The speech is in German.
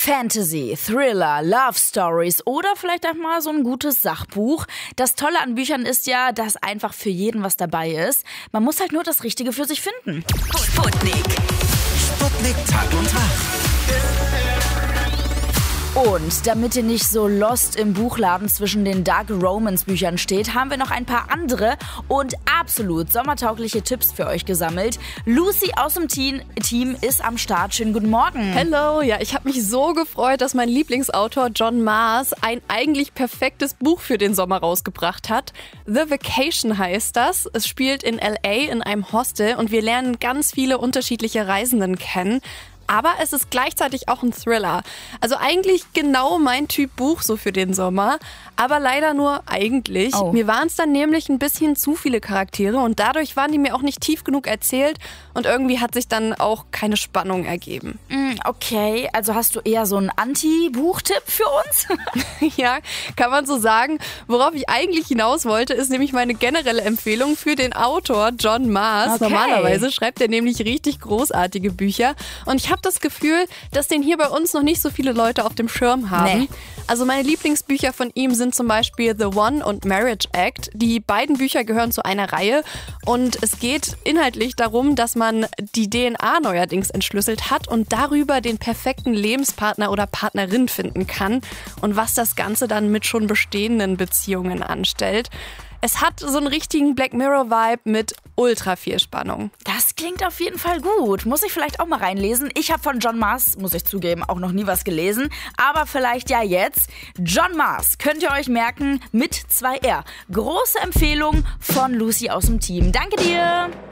Fantasy, Thriller, Love Stories oder vielleicht auch mal so ein gutes Sachbuch. Das Tolle an Büchern ist ja, dass einfach für jeden was dabei ist. Man muss halt nur das Richtige für sich finden. Sputnik Tag und Tag. Und damit ihr nicht so lost im Buchladen zwischen den Dark Romance Büchern steht, haben wir noch ein paar andere und absolut sommertaugliche Tipps für euch gesammelt. Lucy aus dem Team ist am Start. Schönen guten Morgen. Hello, ja, ich habe mich so gefreut, dass mein Lieblingsautor John Maas ein eigentlich perfektes Buch für den Sommer rausgebracht hat. The Vacation heißt das. Es spielt in LA in einem Hostel und wir lernen ganz viele unterschiedliche Reisenden kennen. Aber es ist gleichzeitig auch ein Thriller. Also eigentlich genau mein Typ Buch so für den Sommer. Aber leider nur eigentlich. Oh. Mir waren es dann nämlich ein bisschen zu viele Charaktere und dadurch waren die mir auch nicht tief genug erzählt. Und irgendwie hat sich dann auch keine Spannung ergeben. Okay, also hast du eher so einen Anti-Buchtipp für uns? Ja, kann man so sagen. Worauf ich eigentlich hinaus wollte, ist nämlich meine generelle Empfehlung für den Autor John Maas. Okay. Normalerweise schreibt er nämlich richtig großartige Bücher. Und ich habe das Gefühl, dass den hier bei uns noch nicht so viele Leute auf dem Schirm haben. Nee. Also meine Lieblingsbücher von ihm sind zum Beispiel The One und Marriage Act. Die beiden Bücher gehören zu einer Reihe. Und es geht inhaltlich darum, dass man die DNA neuerdings entschlüsselt hat und darüber den perfekten Lebenspartner oder Partnerin finden kann und was das Ganze dann mit schon bestehenden Beziehungen anstellt. Es hat so einen richtigen Black Mirror-Vibe mit ultra viel Spannung. Das klingt auf jeden Fall gut. Muss ich vielleicht auch mal reinlesen. Ich habe von John Maas, muss ich zugeben, auch noch nie was gelesen. Aber vielleicht ja jetzt. John Maas könnt ihr euch merken mit 2 R. Große Empfehlung von Lucy aus dem Team. Danke dir.